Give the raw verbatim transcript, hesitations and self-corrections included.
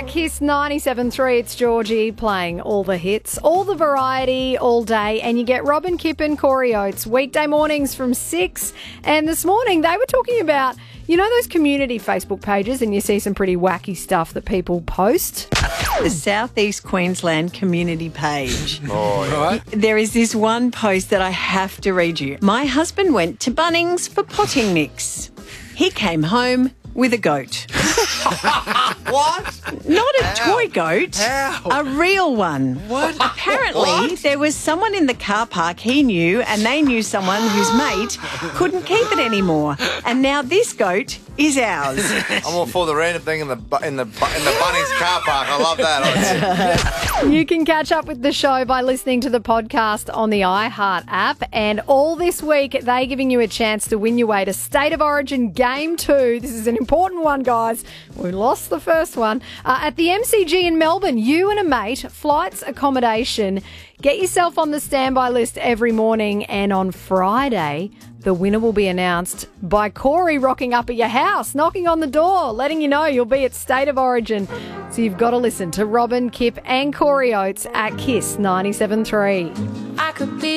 Kiss ninety-seven point three, it's Georgie playing all the hits, all the variety, all day, and you get Robin Kipp and Corey Oates weekday mornings from six. And this morning they were talking about, you know, those community Facebook pages, and you see some pretty wacky stuff that people post. The South East Queensland community page. Oh, yeah. Right. There is this one post that I have to read you. My husband went to Bunnings for potting mix. He came home with a goat. What? Not a How? toy goat. How? A real one. What? Apparently, What? there was someone in the car park he knew, and they knew someone whose mate couldn't keep it anymore. And now this goat is ours. I'm all for the random thing in the bu- in the bu- in the Bunnings car park. I love that. You can catch up with the show by listening to the podcast on the iHeart app. And all this week, they're giving you a chance to win your way to State of Origin Game two. This is an important one, guys. We lost the first one. Uh, at the M C G in Melbourne, you and a mate, flights, accommodation. Get yourself on the standby list every morning, and on Friday, the winner will be announced by Corey rocking up at your house, knocking on the door, letting you know you'll be at State of Origin. So you've got to listen to Robin, Kipp and Corey Oates at Kiss ninety-seven point three. I could be